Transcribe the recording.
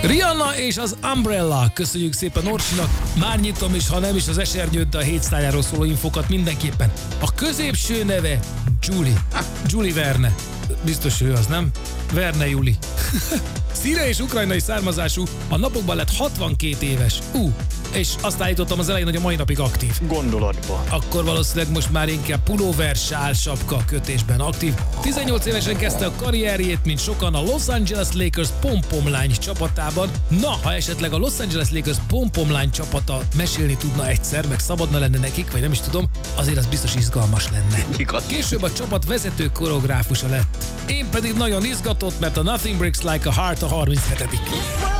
Rihanna és az Umbrella. Köszönjük szépen Orsinak. Már nyitom is, ha nem is az esernyőt, de a hétsztályáról szóló infokat mindenképpen. A középső neve Julie Verne. Biztos ő az, nem? Verne Juli. Szíria és ukrajnai származású, a napokban lett 62 éves. És azt állítottam az elején, hogy a mai napig aktív. Gondolatban. Akkor valószínűleg most már inkább pulóver, sál, sapka kötésben aktív. 18 évesen kezdte a karrierjét, mint sokan, a Los Angeles Lakers pompomlány csapatában. Na, ha esetleg a Los Angeles Lakers pompomlány csapata mesélni tudna egyszer, meg szabadna lenne nekik, vagy nem is tudom, azért az biztos izgalmas lenne. Igaz. Később a csapat vezető koreográfusa lett. Én pedig nagyon izgatott, mert a Nothing Breaks Like a Heart a 37.